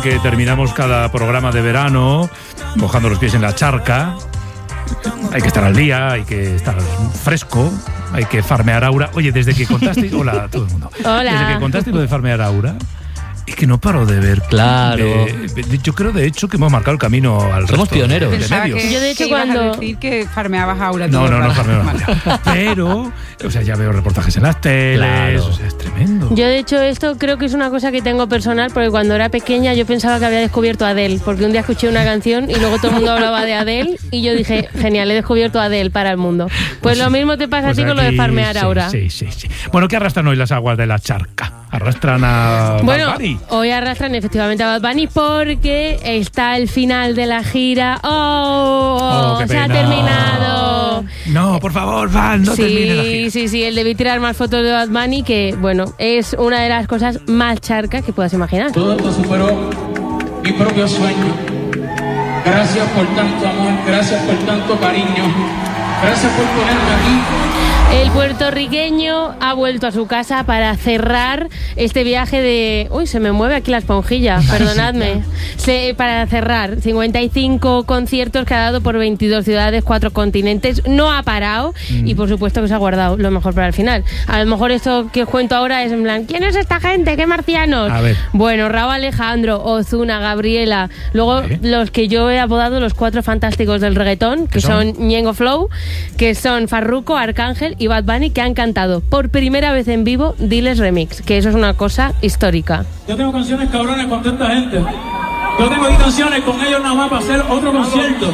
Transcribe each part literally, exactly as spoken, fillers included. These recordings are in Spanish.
que terminamos cada programa de verano mojando los pies en la charca. Hay que estar al día, hay que estar fresco, hay que farmear aura. Oye, desde que contaste... Hola a todo el mundo. Hola. Desde que contaste lo de farmear aura... Es que no paro de ver. Claro. Eh, yo creo, de hecho, que hemos marcado el camino al resto. Somos pioneros. De Pensaba medios. que, Yo, de hecho, que ibas cuando- a decir que farmeabas aura. No, tú, no, no para- farmeaba aura. Pero, o sea, ya veo reportajes en las teles. Claro. O sea, es tremendo. Yo, de hecho, esto creo que es una cosa que tengo personal, porque cuando era pequeña yo pensaba que había descubierto a Adele, porque un día escuché una canción y luego todo el mundo hablaba de Adele y yo dije, genial, he descubierto a Adele para el mundo. Pues, lo mismo te pasa Pues a ti con lo de aquí, farmear sí, aura. Sí, sí, sí. Bueno, ¿qué arrastran hoy las aguas de la charca? Arrastran a Bueno, Bad Bunny. hoy arrastran efectivamente a Bad Bunny porque está el final de la gira. ¡Oh! Oh, qué ¡Se ha pena. terminado! No, por favor, Van, no termine la Sí, gira. sí, sí, el debí tirar más fotos de Bad Bunny, que bueno, es una de las cosas más charcas que puedas imaginar. Todo esto superó mi propio sueño. Gracias por tanto amor, gracias por tanto cariño, gracias por ponerme aquí. El puertorriqueño ha vuelto a su casa para cerrar este viaje de... Uy, se me mueve aquí la esponjilla, perdonadme. Se- para cerrar cincuenta y cinco conciertos que ha dado por veintidós ciudades, cuatro continentes. No ha parado y por supuesto que se ha guardado lo mejor para el final. A lo mejor esto que os cuento ahora es en plan, ¿quién es esta gente? ¿Qué marcianos? A ver. Bueno, Rauw Alejandro, Ozuna, Gabriela. Luego ¿Eh? los que yo he apodado los cuatro fantásticos del reggaetón, que ¿Qué son? son Ñengo Flow, que son Farruko, Arcángel y Bad Bunny, que han cantado por primera vez en vivo Diles Remix, que eso es una cosa histórica. Yo tengo canciones cabrones con tanta gente. Yo tengo aquí canciones con ellos nada más para hacer otro concierto.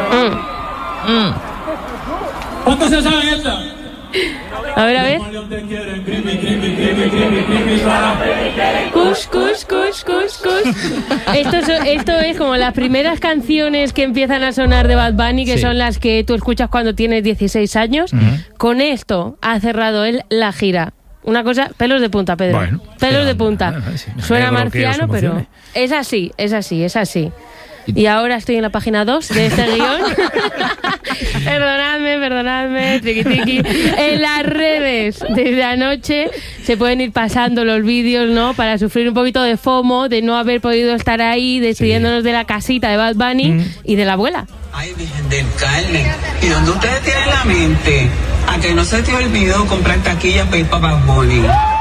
Mm. ¿Cuántos se saben esta? A ver, a ver. León te quieren, crimi, crimi, crimi, crimi, crimi, rara. Cush, cush, cush, cush, cush. Esto es, esto es como las primeras canciones que empiezan a sonar de Bad Bunny, que Sí. son las que tú escuchas cuando tienes dieciséis años. Con esto ha cerrado él la gira. Una cosa, pelos de punta, Pedro. Bueno, pelos sí, de punta. nada, sí, me Suena alegro que os marciano, pero emocione. es así, es así, es así. Y ahora estoy en la página dos de este guión. Perdonadme, perdonadme, triqui, triqui. En las redes, desde anoche, se pueden ir pasando los vídeos, ¿no? Para sufrir un poquito de FOMO, de no haber podido estar ahí, despidiéndonos de la casita de Bad Bunny Mm. y de la abuela. Ay, Virgen del Carmen. ¿Y dónde ustedes tienen la mente? A que no se te olvidó comprar taquillas para ir para Bad Bunny.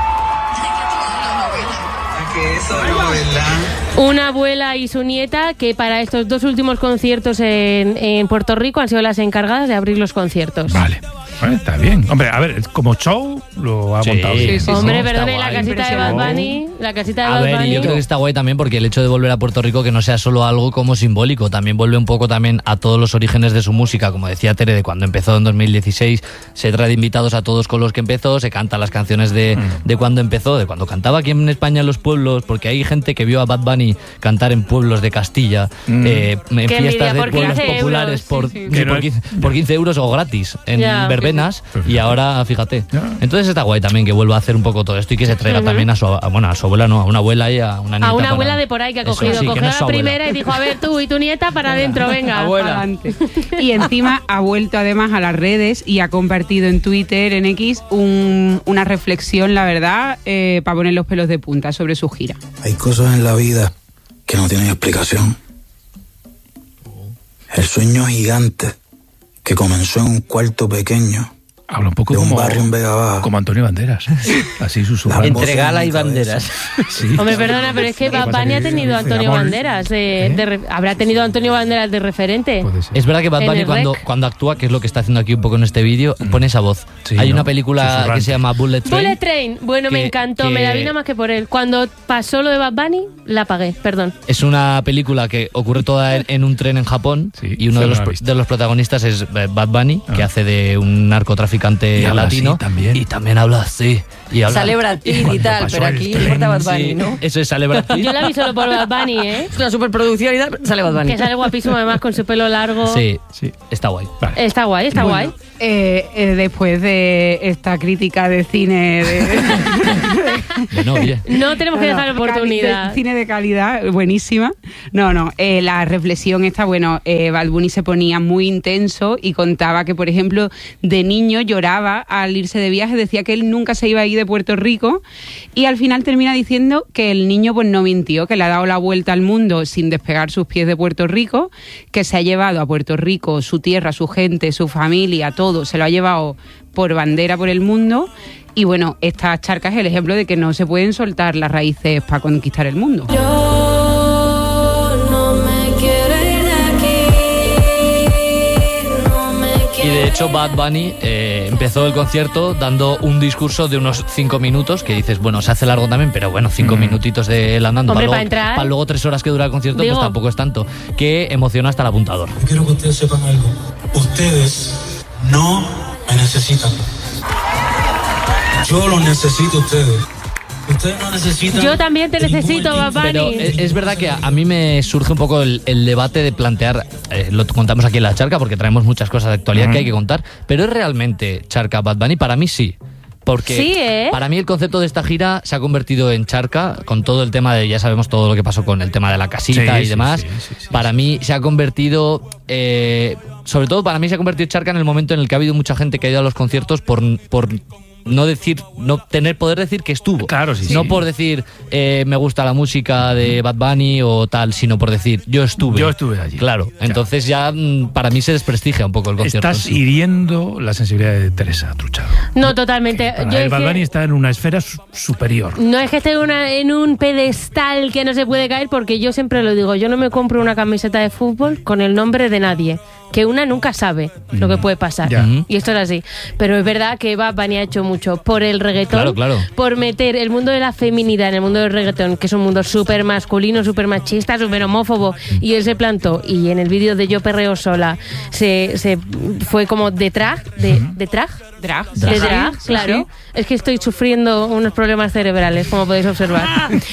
A que eso no, ¿verdad? Una abuela y su nieta que para estos dos últimos conciertos en, en Puerto Rico han sido las encargadas de abrir los conciertos. Vale. Bueno, está bien. Hombre, a ver, como show lo ha Sí, montado bien. sí, sí. Hombre, Está perdone, la guay. casita de Bad Bunny, la casita de A Bad ver, Bunny. yo creo que está guay también porque el hecho de volver a Puerto Rico que no sea solo algo como simbólico, también vuelve un poco también a todos los orígenes de su música, como decía Tere, de cuando empezó en dos mil dieciséis, se trae de invitados a todos con los que empezó, se canta las canciones de, de cuando empezó, de cuando cantaba aquí en España en los pueblos, porque hay gente que vio a Bad Bunny cantar en pueblos de Castilla, Mm. eh, en Qué fiestas envidia, de por pueblos quince populares euros, por, sí, sí, sí. por, quince, por quince euros o gratis en Ya. verbenas, Pues y fíjate. ahora fíjate. Ya. Entonces está guay también que vuelva a hacer un poco todo esto y que se traiga Ujú. también a su, a, bueno, a su abuela, no, a una abuela y a una nieta. A una para- abuela de por ahí que ha Eso, cogido, sí, que cogió no a es su la abuela. primera y dijo, a ver, tú y tu nieta para adentro, venga. Abuela. Adelante. Y encima ha vuelto además a las redes y ha compartido en Twitter, en X, un- una reflexión, la verdad, eh, para poner los pelos de punta sobre su gira. Hay cosas en la vida que no tienen explicación. El sueño gigante que comenzó en un cuarto pequeño Habla un poco de un como, barrio en Vega Baja. como Antonio Banderas. Así susurrando. Entre Entre gala y voces en mi banderas. Sí. Hombre, perdona, pero es que Bad Bunny ha tenido a Antonio Amor. Banderas de, ¿Eh? de re- habrá tenido a Antonio Banderas de referente. Puede ser. Es verdad que Bad En Bunny el cuando, rec. cuando actúa, que es lo que está haciendo aquí un poco en este vídeo, pone esa voz. Sí, Hay ¿no? una película Susurrante. que se llama Bullet Train. Bullet Train, bueno, me que- encantó, que- me la vi nada más que por él. Cuando pasó lo de Bad Bunny, la apagué, perdón. Es una película que ocurre toda en, en un tren en Japón Sí, y uno sí, de los, no la he pro- visto. de los protagonistas es eh, Bad Bunny, que Ah. hace de un narcotraficante Y habla latino. así también. Y también habla así. Y habla, Sale Brad Pitt y Cuando tal, pasó pero el aquí tren, importa Bad Bunny, Sí, ¿no? eso es, sale Brad Pitt. Yo la vi solo por Bad Bunny, ¿eh? Es una superproducción y tal, sale Bad Bunny. Que sale guapísimo además con su pelo largo. Sí, Sí. está guay. Vale. Está guay, está Bueno, guay. eh, eh, después de esta crítica de cine de, Bueno, oye. No tenemos que dejar la oportunidad. Cine de calidad, buenísima. No, no, eh, la reflexión está, bueno, eh, Bad Bunny se ponía muy intenso y contaba que, por ejemplo, de niño lloraba al irse de viaje, decía que él nunca se iba a ir de Puerto Rico y al final termina diciendo que el niño pues no mintió, que le ha dado la vuelta al mundo sin despegar sus pies de Puerto Rico, que se ha llevado a Puerto Rico su tierra, su gente, su familia, todo, se lo ha llevado por bandera por el mundo. Y bueno, esta charca es el ejemplo de que no se pueden soltar las raíces para conquistar el mundo. Yo no me quiero ir de aquí, no me quiero. Y de hecho Bad Bunny eh, empezó el concierto dando un discurso de unos cinco minutos, que dices, bueno, se hace largo también, pero bueno, cinco mm. minutitos de él andando. Hombre, para, para luego, entrar. para luego tres horas que dura el concierto, Digo. pues tampoco es tanto. Que emociona hasta el apuntador. Yo quiero que ustedes sepan algo. Ustedes no me necesitan. Yo los necesito a ustedes. Ustedes no necesitan. Yo también te necesito, Bad Bunny. Pero es, es verdad que a, a mí me surge un poco el, el debate de plantear, eh, lo contamos aquí en La Charca porque traemos muchas cosas de actualidad uh-huh. que hay que contar, pero ¿es realmente Charca Bad Bunny? Para mí sí. Porque sí, ¿eh? para mí el concepto de esta gira se ha convertido en charca con todo el tema de, ya sabemos todo lo que pasó con el tema de la casita sí, y demás. Sí, sí, sí, para sí. mí se ha convertido, eh, sobre todo para mí se ha convertido en charca en el momento en el que ha habido mucha gente que ha ido a los conciertos por... por no decir, no tener poder decir que estuvo. Claro, sí. No sí. por decir eh, me gusta la música de Bad Bunny o tal, sino por decir yo estuve. Yo estuve allí. Claro. Ya. Entonces ya para mí se desprestigia un poco el concierto. Estás sí. hiriendo la sensibilidad de Teresa Truchado. No, totalmente. Para Yo el Bad que... Bunny está en una esfera su- superior. No es que esté una, en un pedestal que no se puede caer, porque yo siempre lo digo, yo no me compro una camiseta de fútbol con el nombre de nadie, que una nunca sabe mm. lo que puede pasar. Ya. Y esto es así. Pero es verdad que Bad Bunny ha hecho mucho por el reggaetón, claro, claro. por meter el mundo de la feminidad en el mundo del reggaetón, que es un mundo súper masculino, súper machista, súper homófobo, mm. y él se plantó, y en el vídeo de Yo Perreo Sola se, se fue como de drag, de, de drag, Drag, de sí, drag, sí, claro. sí. Es que estoy sufriendo unos problemas cerebrales, como podéis observar.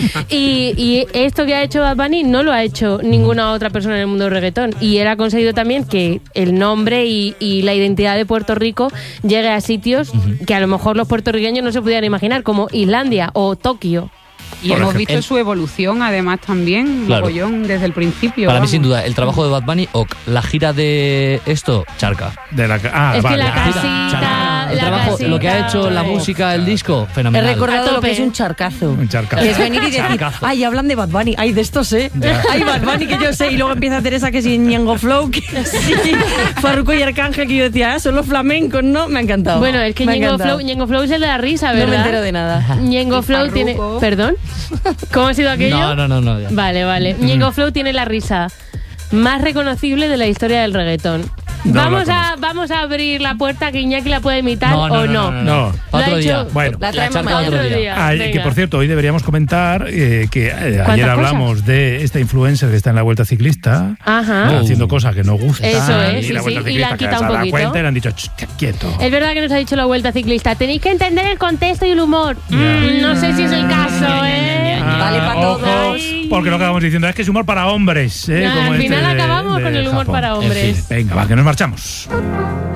y, y esto que ha hecho Bad Bunny no lo ha hecho ninguna otra persona en el mundo del reggaetón. Y él ha conseguido también que el nombre y, y la identidad de Puerto Rico llegue a sitios uh-huh. que a lo mejor los puertorriqueños no se pudieran imaginar, como Islandia o Tokio. Y Por hemos ejemplo. visto su evolución, además, también, claro. mogollón, desde el principio. Para vamos. mí, sin duda, el trabajo de Bad Bunny, ok. La gira de esto, charca. De la, ah, es vale. que la casita, charca. El la trabajo, casita, lo que ha hecho la música, el disco, fenomenal. He recordado lo que es un charcazo. Un charcazo. Que es venir y decir, Charcazo. ay, hablan de Bad Bunny, ay, de esto sé. Ya. Ay, Bad Bunny que yo sé. Y luego empieza Teresa que sí, Ñengo Flow, que sí. Farruko y Arcángel, que yo decía, ah, son los flamencos, ¿no? Me ha encantado. Bueno, es que Me ha Ñengo encantado. Flow, Ñengo Flow es el de la risa, ¿verdad? No me entero de nada. Ñengo Y Flow Farruko. tiene... ¿Perdón? ¿Cómo ha sido aquello? No, no, no, no. Ya. Vale, vale. Ñengo Flow tiene la risa más reconocible de la historia del reggaetón. No vamos, la a, vamos a abrir la puerta que Iñaki la puede imitar No, no, o no. no. no, no, No. no. Lo ha Otro día. hecho- Bueno, La traemos charca mañana. otro Otro día. día. Ah, Venga. que por cierto, hoy deberíamos comentar eh, que eh, ayer ¿Cuántas hablamos cosas? de esta influencer que está en la Vuelta Ciclista, Ajá. uh, haciendo cosas que no gustan. Eso es, y sí, la Vuelta sí, y le Ciclista han que quitado se un ha dado poquito. cuenta y le han dicho, "Ch, quieto". Es verdad que nos ha dicho la vuelta ciclista. Tenéis que entender el contexto y el humor. Ya. Mm, no sé si es el caso, ¿eh? Ah, Vale pa' ojo, todos. porque lo que acabamos diciendo es que es humor para hombres. ¿eh? Nah, Como al este final de- acabamos de con el humor Japón. para En hombres. fin. Venga, va, que nos marchamos.